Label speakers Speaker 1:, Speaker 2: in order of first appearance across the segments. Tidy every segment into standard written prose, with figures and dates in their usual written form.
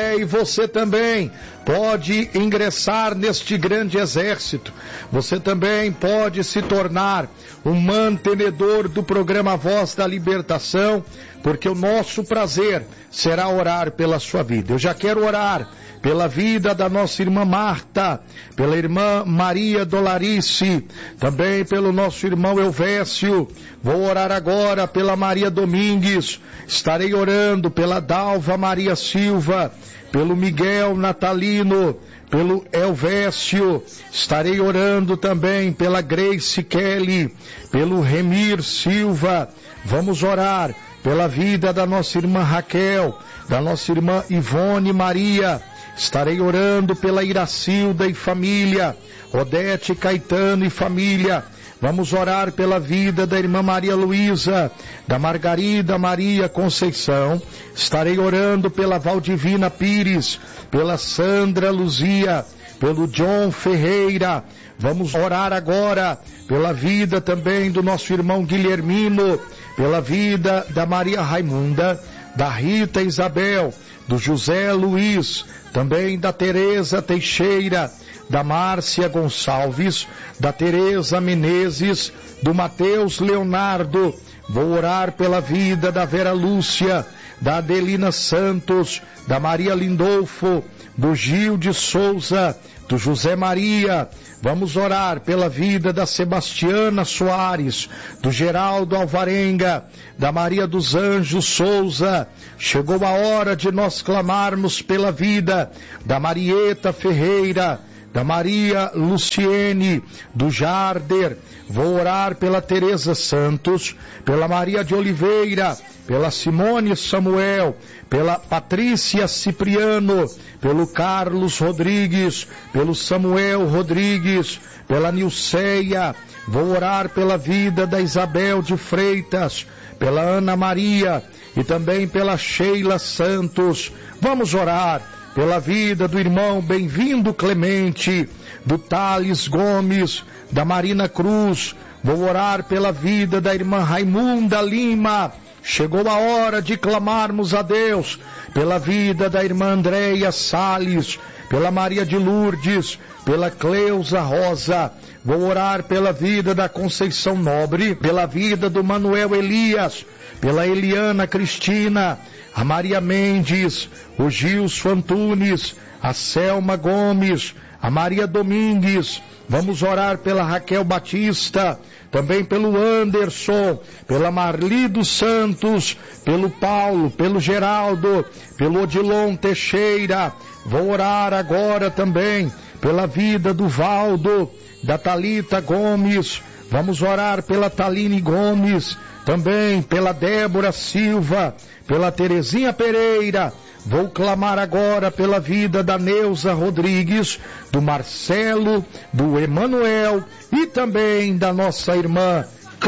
Speaker 1: e você também pode ingressar neste grande exército. Você também pode se tornar um mantenedor do programa Voz da Libertação, porque o nosso prazer será orar pela sua vida. Eu já quero orar pela vida da nossa irmã Marta, pela irmã Maria Dolarice, também pelo nosso irmão Elvésio. Vou orar agora pela Maria Domingues, estarei orando pela Dalva Maria Silva, pelo Miguel Natalino, pelo Elvésio, estarei orando também pela Grace Kelly, pelo Remir Silva. Vamos orar pela vida da nossa irmã Raquel, da nossa irmã Ivone Maria. Estarei orando pela Iracilda e família, Odete Caetano e família. Vamos orar pela vida da irmã Maria Luísa, da Margarida Maria Conceição. Estarei orando pela Valdivina Pires, pela Sandra Luzia, pelo John Ferreira. Vamos orar agora pela vida também do nosso irmão Guilhermino, pela vida da Maria Raimunda, da Rita Isabel, do José Luiz, também da Tereza Teixeira, da Márcia Gonçalves, da Tereza Menezes, do Mateus Leonardo. Vou orar pela vida da Vera Lúcia, da Adelina Santos, da Maria Lindolfo, do Gil de Souza, do José Maria. Vamos orar pela vida da Sebastiana Soares, do Geraldo Alvarenga, da Maria dos Anjos Souza. Chegou a hora de nós clamarmos pela vida da Marieta Ferreira, da Maria Luciene, do Jarder. Vou orar pela Tereza Santos, pela Maria de Oliveira, pela Simone Samuel, pela Patrícia Cipriano, pelo Carlos Rodrigues, pelo Samuel Rodrigues, pela Nilceia. Vou orar pela vida da Isabel de Freitas, pela Ana Maria e também pela Sheila Santos. Vamos orar pela vida do irmão Bem-vindo Clemente, do Thales Gomes, da Marina Cruz. Vou orar pela vida da irmã Raimunda Lima. Chegou a hora de clamarmos a Deus pela vida da irmã Andréia Salles, pela Maria de Lourdes, pela Cleusa Rosa. Vou orar pela vida da Conceição Nobre, pela vida do Manuel Elias, pela Eliana Cristina, a Maria Mendes, o Gilson Antunes, a Selma Gomes, a Maria Domingues. Vamos orar pela Raquel Batista, também pelo Anderson, pela Marli dos Santos, pelo Paulo, pelo Geraldo, pelo Odilon Teixeira. Vou orar agora também pela vida do Valdo, da Thalita Gomes. Vamos orar pela Taline Gomes, também pela Débora Silva, pela Terezinha Pereira. Vou clamar agora pela vida da Neuza Rodrigues, do Marcelo, do Emanuel e também da nossa irmã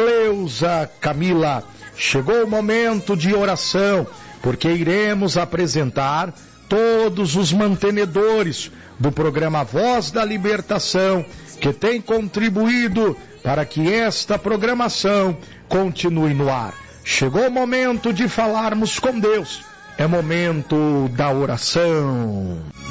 Speaker 1: Cleusa Camila. Chegou o momento de oração, porque iremos apresentar todos os mantenedores do programa Voz da Libertação, que tem contribuído para que esta programação continue no ar. Chegou o momento de falarmos com Deus. É momento da oração.